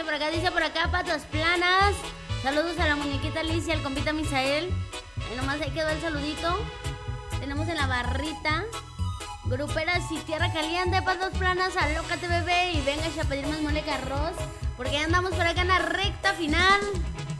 dice por acá, patas planas. Saludos a la muñequita Alicia, al compita Misael. Nomás ahí quedó el saludito. Tenemos en la barrita gruperas y tierra caliente, patas planas, alócate bebé. Y venga a pedir más mole que arroz, porque ya andamos por acá en la recta final.